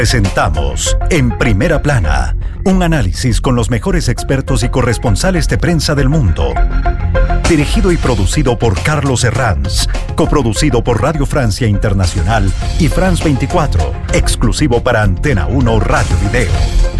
Presentamos En Primera Plana, un análisis con los mejores expertos y corresponsales de prensa del mundo. Dirigido y producido por Carlos Herranz, coproducido por Radio Francia Internacional y France 24, exclusivo para Antena 1 Radio Video.